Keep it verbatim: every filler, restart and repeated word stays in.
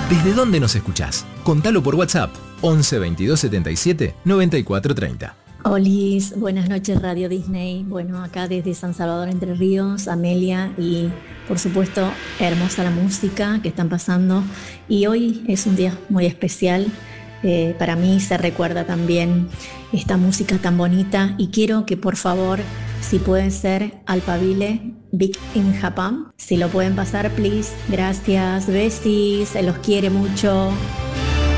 ¿Desde dónde nos escuchás? Contalo por WhatsApp once veintidós setenta y siete noventa y cuatro treinta. Olis, buenas noches Radio Disney. Bueno, acá desde San Salvador Entre Ríos, Amelia, y por supuesto hermosa la música que están pasando. Y hoy es un día muy especial. Eh, para mí se recuerda también esta música tan bonita y quiero que por favor, si pueden ser Alphaville, Big in Japan, si lo pueden pasar, please. Gracias, besis, se los quiere mucho.